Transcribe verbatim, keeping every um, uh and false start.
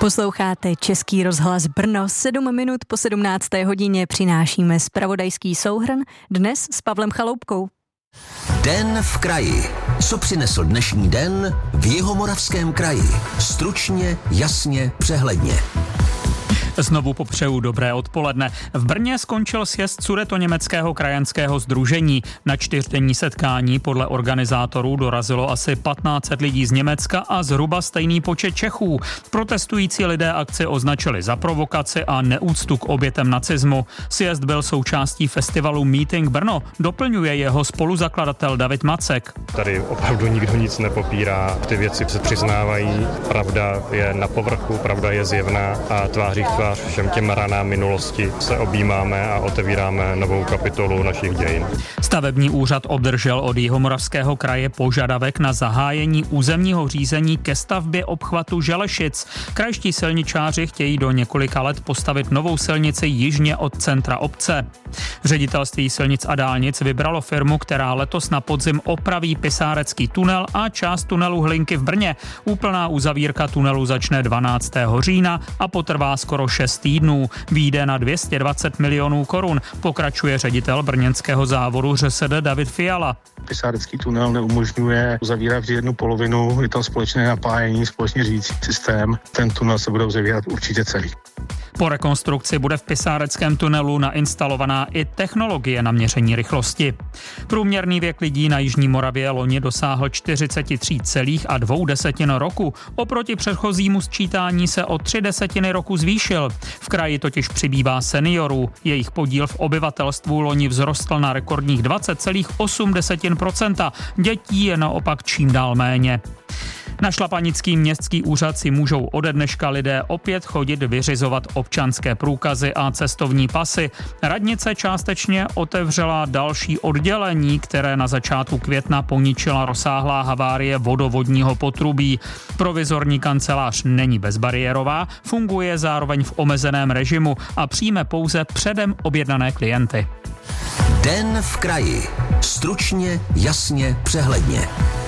Posloucháte Český rozhlas Brno. Sedm minut po sedmnácté hodině přinášíme zpravodajský souhrn, dnes s Pavlem Chaloupkou. Den v kraji. Co přinesl dnešní den v Jihomoravském kraji? Stručně, jasně, přehledně. Znovu popřeju dobré odpoledne. V Brně skončil sjezd Sudetoněmeckého krajanského sdružení. Na čtyřdenní setkání podle organizátorů dorazilo asi patnáct set lidí z Německa a zhruba stejný počet Čechů. Protestující lidé akci označili za provokaci a neúctu k obětem nacismu. Sjezd byl součástí festivalu Meeting Brno. Doplňuje jeho spoluzakladatel David Macek. Tady opravdu nikdo nic nepopírá. Ty věci se přiznávají. Pravda je na povrchu, pravda je zjevná a tváří v tvář všem těm ranám minulosti se objímáme a otevíráme novou kapitolu našich dějin. Stavební úřad obdržel od Jihomoravského kraje požadavek na zahájení územního řízení ke stavbě obchvatu Želešic. Krajští silničáři chtějí do několika let postavit novou silnici jižně od centra obce. Ředitelství silnic a dálnic vybralo firmu, která letos na podzim opraví Pisárecký tunel a část tunelu Hlinky v Brně. Úplná uzavírka tunelu začne dvanáctého října a potrvá skoro šest týdnů. Vyjde na dvě stě dvacet milionů korun, pokračuje ředitel brněnského závodu ŘSD David Fiala. Pisárecký tunel neumožňuje uzavírat jednu polovinu, je tam společné napájení, společně řídící systém. Ten tunel se bude uzavírat určitě celý. Po rekonstrukci bude v Pisáreckém tunelu nainstalovaná i technologie na měření rychlosti. Průměrný věk lidí na jižní Moravě loni dosáhl čtyřicet tři celá dvě desetin roku. Oproti předchozímu sčítání se o tři desetiny roku zvýšil. V kraji totiž přibývá seniorů. Jejich podíl v obyvatelstvu loni vzrostl na rekordních dvacet celá osm procenta. Dětí je naopak čím dál méně. Na šlapanický městský úřad si můžou ode dneška lidé opět chodit vyřizovat občanské průkazy a cestovní pasy. Radnice částečně otevřela další oddělení, které na začátku května poničila rozsáhlá havárie vodovodního potrubí. Provizorní kancelář není bezbariérová, funguje zároveň v omezeném režimu a přijme pouze předem objednané klienty. Den v kraji. Stručně, jasně, přehledně.